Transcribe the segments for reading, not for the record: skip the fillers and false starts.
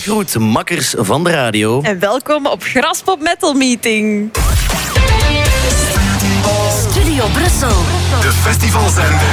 Gegroet, makkers van de radio. En welkom op Graspop Metal Meeting. Studio Brussel. De festivalzender.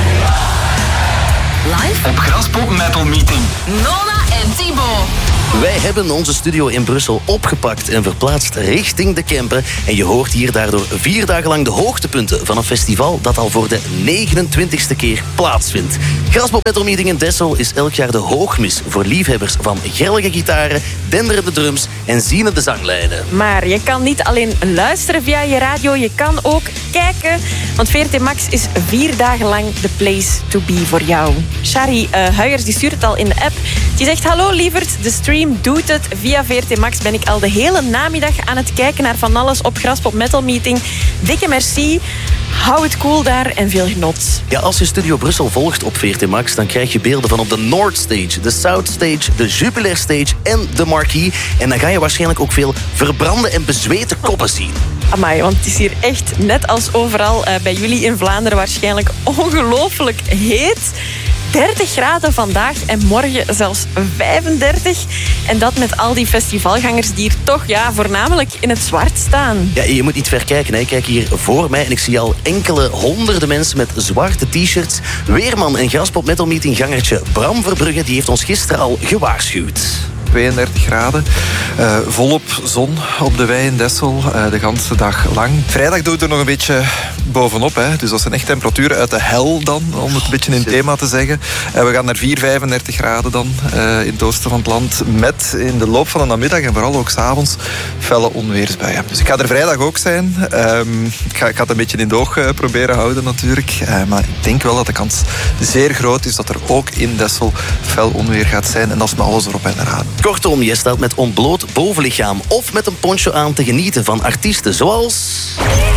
Live Op Graspop Metal Meeting. Nola en Thibaut. Wij hebben onze studio in Brussel opgepakt en verplaatst richting de Kempen. En je hoort hier daardoor 4 dagen lang de hoogtepunten van een festival dat al voor de 29ste keer plaatsvindt. Graspop Metal Meeting in Dessel is elk jaar de hoogmis voor liefhebbers van gellige gitaren, denderende drums en zienende zanglijnen. Maar je kan niet alleen luisteren via je radio, je kan ook kijken. Want VRT Max is 4 dagen lang de place to be voor jou. Shari Huyers die stuurt het al in de app. Die zegt, hallo lieverd, de stream doet het. Via VRT Max ben ik al de hele namiddag aan het kijken naar van alles op Graspop Metal Meeting. Dikke merci. Hou het cool daar en veel genot. Ja, als je Studio Brussel volgt op VRT Max, dan krijg je beelden van op de North Stage, de South Stage, de Jupiler Stage en de Marquee. En dan ga je waarschijnlijk ook veel verbrande en bezweten koppen zien. Amai, want het is hier echt, net als overal bij jullie in Vlaanderen, waarschijnlijk ongelooflijk heet. 30 graden vandaag en morgen zelfs 35. En dat met al die festivalgangers die hier toch voornamelijk in het zwart staan. Ja, je moet niet ver kijken. Hè. Ik kijk hier voor mij en ik zie al enkele honderden mensen met zwarte t-shirts. Weerman en Graspop Metal Meeting gangertje Bram Verbrugge, die heeft ons gisteren al gewaarschuwd. 32 graden. Volop zon op de wei in Dessel, de ganse dag lang. Vrijdag doet er nog een beetje bovenop. Hè. Dus dat zijn echt temperaturen uit de hel dan, om het een beetje in thema te zeggen. We gaan naar 35 graden dan in het oosten van het land. Met in de loop van de namiddag en vooral ook 's avonds felle onweersbuien. Dus ik ga er vrijdag ook zijn. Ik ga het een beetje in het oog proberen houden natuurlijk. Maar ik denk wel dat de kans zeer groot is dat er ook in Dessel fel onweer gaat zijn. En dat is met alles erop en eraan. Kortom, je staat met ontbloot bovenlichaam of met een poncho aan te genieten van artiesten zoals...